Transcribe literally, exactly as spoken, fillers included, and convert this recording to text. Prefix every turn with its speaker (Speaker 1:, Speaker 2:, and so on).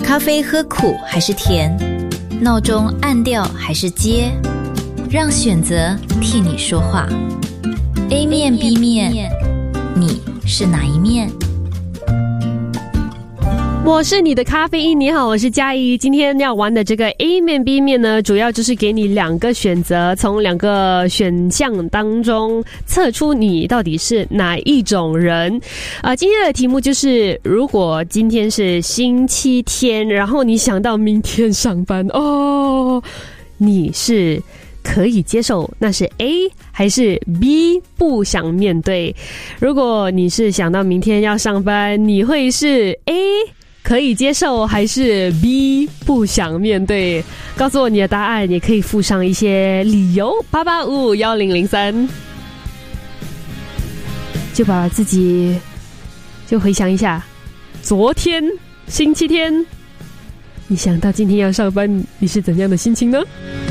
Speaker 1: 咖啡喝苦还是甜？闹钟按掉还是接？让选择替你说话。A 面 B 面，你是哪一面？
Speaker 2: 我是你的咖啡因，你好，我是嘉怡。今天要玩的这个 A 面 B 面呢，主要就是给你两个选择，从两个选项当中测出你到底是哪一种人。啊、呃，今天的题目就是，如果今天是星期天，然后你想到明天上班哦，你是可以接受那是 A 还是 B 不想面对？如果你是想到明天要上班，你会是 A可以接受还是 B 不想面对？告诉我你的答案，也可以附上一些理由。八八五五幺零零三，就把自己就回想一下，昨天星期天，你想到今天要上班，你是怎样的心情呢？